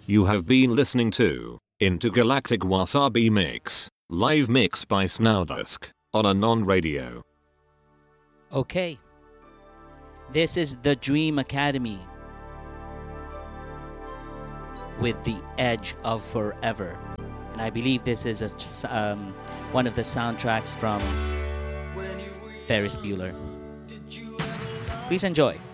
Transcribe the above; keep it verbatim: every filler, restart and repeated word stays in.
You have been listening to Intergalactic Wasabi Mix, live mix by Snowdusk, on Anon Radio. Okay. This is The Dream Academy with The Edge of Forever. And I believe this is a, um, one of the soundtracks from Ferris Bueller. Please enjoy.